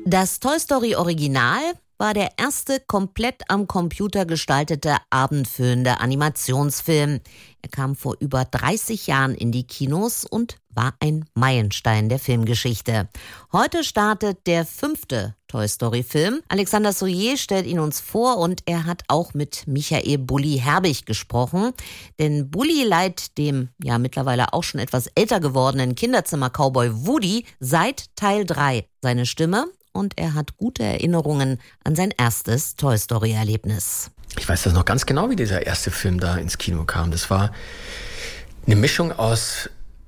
Das Toy Story Original war der erste komplett am Computer gestaltete abendfüllende Animationsfilm. Er kam vor über 30 Jahren in die Kinos und war ein Meilenstein der Filmgeschichte. Heute startet der 5. Toy Story Film. Alexander Soyer stellt ihn uns vor und er hat auch mit Michael Bulli Herbig gesprochen. Denn Bulli leiht dem ja mittlerweile auch schon etwas älter gewordenen Kinderzimmer-Cowboy Woody seit Teil 3 seine Stimme. Und er hat gute Erinnerungen an sein erstes Toy Story-Erlebnis. Ich weiß das noch ganz genau, wie dieser erste Film da ins Kino kam. Das war eine Mischung aus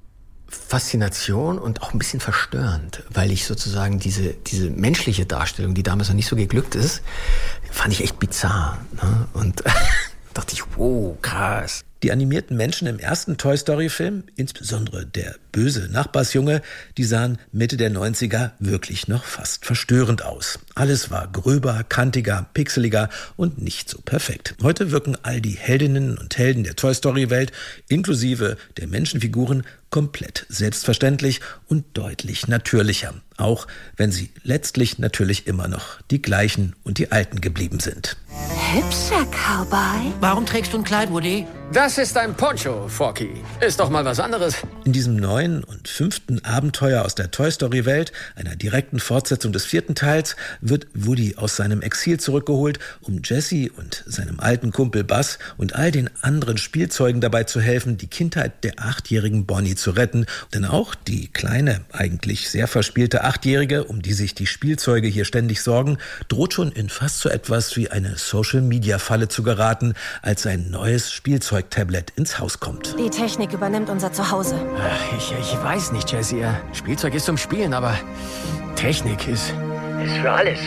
Faszination und auch ein bisschen verstörend, weil ich sozusagen diese menschliche Darstellung, die damals noch nicht so geglückt ist, fand ich echt bizarr. Ne? Und dachte ich, wow, krass. Die animierten Menschen im ersten Toy-Story-Film, insbesondere der böse Nachbarsjunge, die sahen Mitte der 90er wirklich noch fast verstörend aus. Alles war gröber, kantiger, pixeliger und nicht so perfekt. Heute wirken all die Heldinnen und Helden der Toy-Story-Welt, inklusive der Menschenfiguren, komplett selbstverständlich und deutlich natürlicher. Auch wenn sie letztlich natürlich immer noch die gleichen und die alten geblieben sind. Hübscher Cowboy. Warum trägst du ein Kleid, Woody? Das ist ein Poncho, Forky. Ist doch mal was anderes. In diesem neuen und 5. Abenteuer aus der Toy-Story-Welt, einer direkten Fortsetzung des 4. Teils, wird Woody aus seinem Exil zurückgeholt, um Jessie und seinem alten Kumpel Buzz und all den anderen Spielzeugen dabei zu helfen, die Kindheit der 8-jährigen Bonnie zu retten. Denn auch die kleine, eigentlich sehr verspielte 8-Jährige, um die sich die Spielzeuge hier ständig sorgen, droht schon in fast so etwas wie eine Social-Media-Falle zu geraten, als sein neues Spielzeug-Tablet ins Haus kommt. Die Technik übernimmt unser Zuhause. Ich weiß nicht, Jessie. Spielzeug ist zum Spielen, aber Technik ist für alles.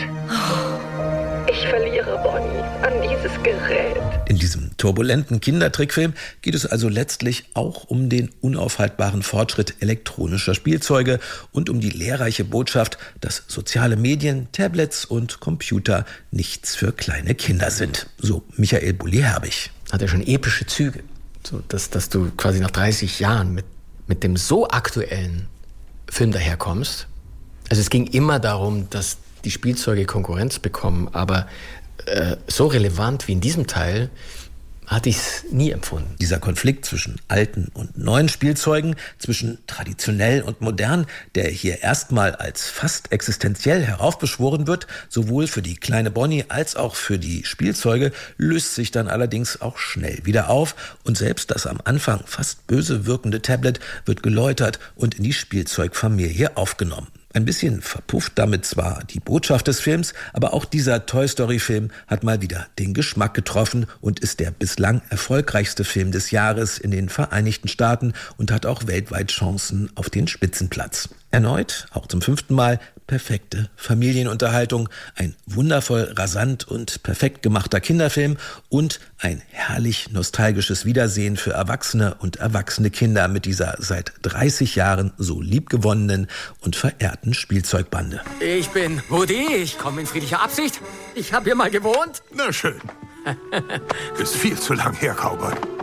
Ich verliere Bonnie an dieses Gerät. In diesem turbulenten Kindertrickfilm geht es also letztlich auch um den unaufhaltbaren Fortschritt elektronischer Spielzeuge und um die lehrreiche Botschaft, dass soziale Medien, Tablets und Computer nichts für kleine Kinder sind. So Michael Bulli Herbig. Hat ja schon epische Züge, so dass du quasi nach 30 Jahren mit dem so aktuellen Film daherkommst. Also es ging immer darum, dass die Spielzeuge Konkurrenz bekommen, aber so relevant wie in diesem Teil hatte ich es nie empfunden. Dieser Konflikt zwischen alten und neuen Spielzeugen, zwischen traditionell und modern, der hier erstmal als fast existenziell heraufbeschworen wird, sowohl für die kleine Bonnie als auch für die Spielzeuge, löst sich dann allerdings auch schnell wieder auf und selbst das am Anfang fast böse wirkende Tablet wird geläutert und in die Spielzeugfamilie aufgenommen. Ein bisschen verpufft damit zwar die Botschaft des Films, aber auch dieser Toy-Story-Film hat mal wieder den Geschmack getroffen und ist der bislang erfolgreichste Film des Jahres in den Vereinigten Staaten und hat auch weltweit Chancen auf den Spitzenplatz. Erneut, auch zum 5. Mal, perfekte Familienunterhaltung, ein wundervoll rasant und perfekt gemachter Kinderfilm und ein herrlich nostalgisches Wiedersehen für Erwachsene und erwachsene Kinder mit dieser seit 30 Jahren so liebgewonnenen und verehrten Spielzeugbande. Ich bin Woody, ich komme in friedlicher Absicht. Ich habe hier mal gewohnt. Na schön. Ist viel zu lang her, Cowboy.